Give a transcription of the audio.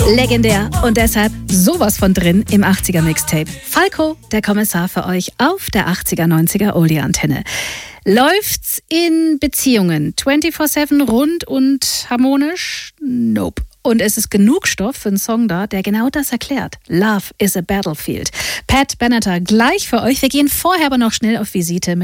Legendär und deshalb sowas von drin im 80er Mixtape. Falco, der Kommissar für euch auf der 80er, 90er Oldie-Antenne. Läuft's in Beziehungen 24/7 rund und harmonisch? Nope. Und es ist genug Stoff für einen Song da, der genau das erklärt. Love is a Battlefield. Pat Benatar gleich für euch. Wir gehen vorher aber noch schnell auf Visite mit